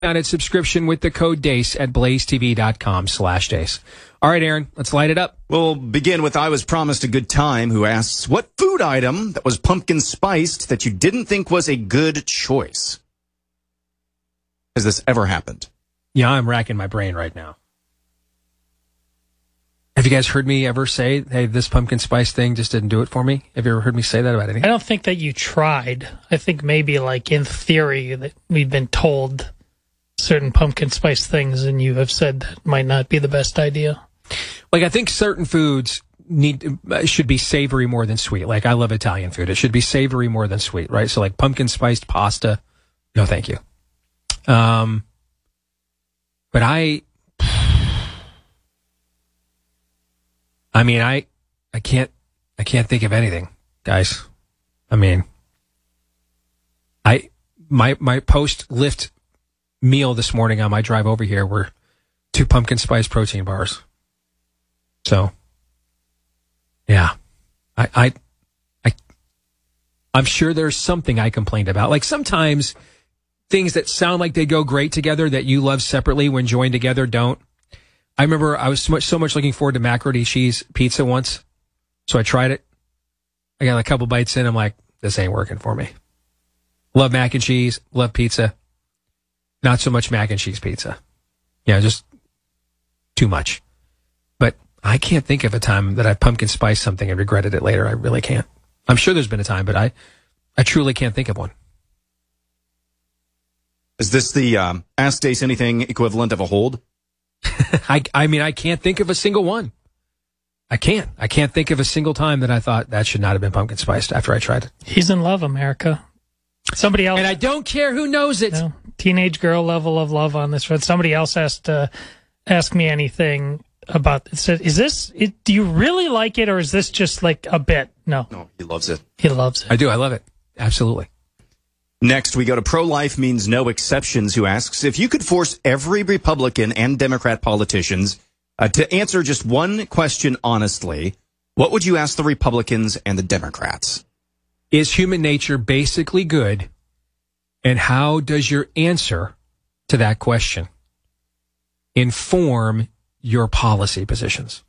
discounted subscription with the code DACE at blazetv.com/DACE. All right, Aaron, let's light it up. We'll begin with I Was Promised a Good Time, who asks, what food item that was pumpkin spiced that you didn't think was a good choice? Has this ever happened? Yeah, I'm racking my brain right now. Have you guys heard me ever say, hey, this pumpkin spice thing just didn't do it for me? Have you ever heard me say that about anything? I don't think that you tried. I think maybe like in theory that we've been told certain pumpkin spice things and you have said that might not be the best idea. Like I think certain foods should be savory more than sweet. Like I love Italian food. It should be savory more than sweet, right? So like pumpkin spiced pasta, no thank you. But I can't think of anything, guys. I mean, my post-lift meal this morning on my drive over here were 2 pumpkin spice protein bars. So, yeah, I'm sure there's something I complained about. Like sometimes things that sound like they go great together that you love separately when joined together don't. I remember I was so much looking forward to macaroni cheese pizza once, so I tried it. I got a couple bites in. I'm like, this ain't working for me. Love mac and cheese, love pizza. Not so much mac and cheese pizza. Yeah, just too much. But I can't think of a time that I pumpkin spiced something and regretted it later. I really can't. I'm sure there's been a time, but I truly can't think of one. Is this the Ask Dace Anything equivalent of a hold? I mean, I can't think of a single one. I can't think of a single time that I thought that should not have been pumpkin spiced after I tried it. He's in love, America. Somebody else. And I don't care who knows it. No, teenage girl level of love on this. But somebody else asked to ask me anything about it. Said, is this, do you really like it or is this just like a bit? No, he loves it. He loves it. I do. I love it. Absolutely. Next, we go to Pro-Life Means No Exceptions, who asks, if you could force every Republican and Democrat politicians to answer just one question honestly, what would you ask the Republicans and the Democrats? Is human nature basically good? And how does your answer to that question inform your policy positions?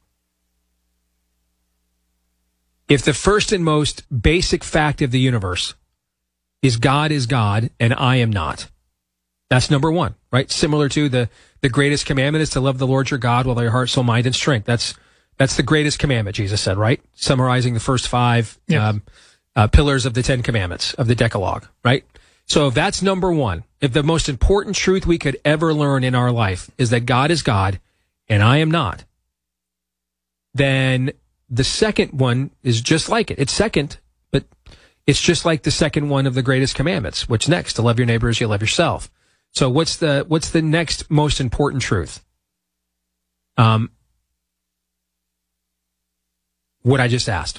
If the first and most basic fact of the universe is God and I am not, that's number one, right? Similar to the greatest commandment is to love the Lord your God with all your heart, soul, mind, and strength. That's the greatest commandment, Jesus said, right? Summarizing the first 5 pillars of the 10 commandments of the Decalogue, right? So if that's number one, if the most important truth we could ever learn in our life is that God is God and I am not, then the second one is just like it. It's second, but it's just like the second one of the greatest commandments. What's next? To love your neighbor as you love yourself. So what's the next most important truth? What I just asked.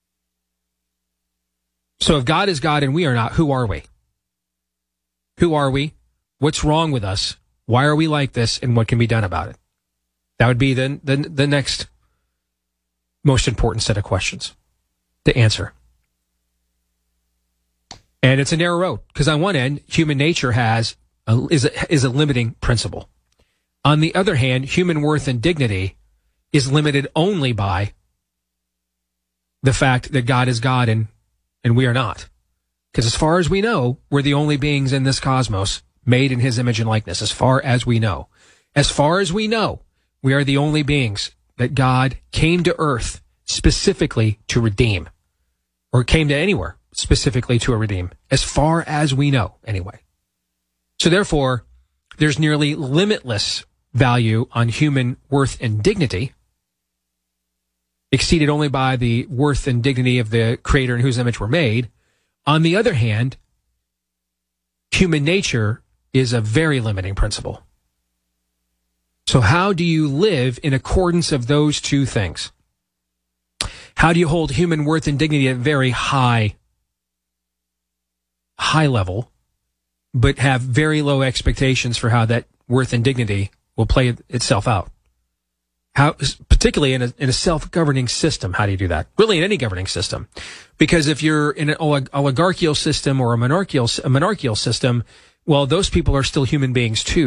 So if God is God and we are not, who are we? Who are we? What's wrong with us? Why are we like this? And what can be done about it? That would be the next most important set of questions to answer. And it's a narrow road because on one end, human nature is a limiting principle. On the other hand, human worth and dignity is limited only by the fact that God is God and we are not. Because as far as we know, we're the only beings in this cosmos made in his image and likeness, as far as we know. As far as we know, we are the only beings that God came to earth specifically to redeem, or came to anywhere specifically to redeem, as far as we know, anyway. So therefore, there's nearly limitless value on human worth and dignity, exceeded only by the worth and dignity of the Creator in whose image we're made. On the other hand, human nature is a very limiting principle. So how do you live in accordance of those two things? How do you hold human worth and dignity at a very high level, but have very low expectations for how that worth and dignity will play itself out? How, particularly in a self-governing system, how do you do that? Really, in any governing system. Because if you're in an oligarchical system or a monarchical system, Well, those people are still human beings too.